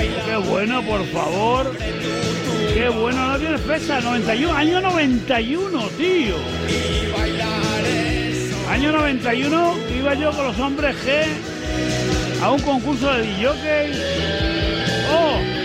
Qué bueno, por favor. Qué bueno, no tiene fecha, 91, año 91, tío. Año 91 iba yo con los hombres G a un concurso de DJ. ¡Oh!